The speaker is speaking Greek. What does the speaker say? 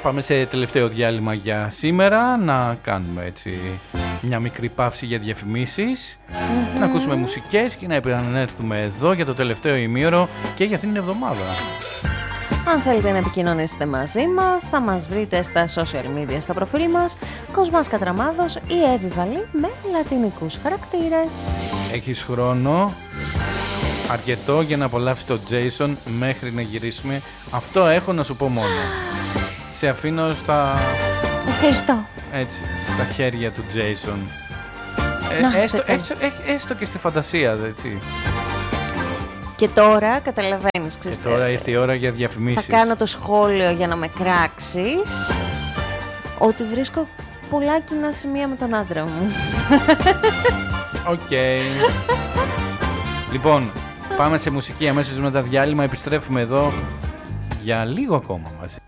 Πάμε σε τελευταίο διάλειμμα για σήμερα, να κάνουμε έτσι μια μικρή παύση για διαφημίσεις, να ακούσουμε μουσικές και να επανέλθουμε εδώ για το τελευταίο ημίωρο και για αυτήν την εβδομάδα. Αν θέλετε να επικοινωνήσετε μαζί μας, θα μας βρείτε στα social media, στα προφίλ μας, Κοσμάς Κατραμάδος ή Εύη Βαλή με λατινικούς χαρακτήρες. Έχεις χρόνο αρκετό για να απολαύσεις το Jason μέχρι να γυρίσουμε. Αυτό έχω να σου πω μόνο. Σε αφήνω στα... Ευχαριστώ. Έτσι, στα χέρια του Jason. Έστω και στη φαντασία, έτσι. Και τώρα καταλαβαίνεις, Και τώρα ήρθε η ώρα για διαφημίσεις. Θα κάνω το σχόλιο για να με κράξεις ότι βρίσκω πολλά κοινά σημεία με τον άντρα μου. Οκ. Λοιπόν, πάμε σε μουσική αμέσως μετά διάλειμμα. Επιστρέφουμε εδώ για λίγο ακόμα μαζί.